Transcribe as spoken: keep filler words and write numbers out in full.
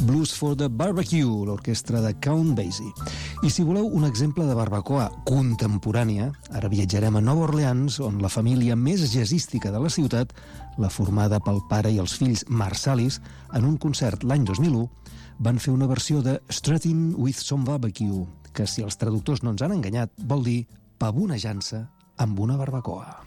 Blues for the Barbecue, l'orquestra de Count Basie. I si voleu un exemple de barbacoa contemporània, ara viatjarem a Nova Orleans, on la família més jazzística de la ciutat, la formada pel pare i els fills Marsalis, en un concert l'any dos mil u, van fer una versió de Strutting with some Barbecue, que si els traductors no ens han enganyat, vol dir pavonejant-se amb una barbacoa.